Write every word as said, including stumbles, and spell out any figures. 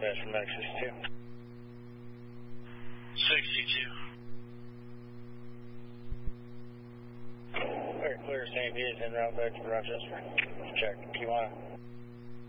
dispatch from Max sixty-two. sixty-two. Very clear, Saint V is en route back to Rochester. Check, Kiwana.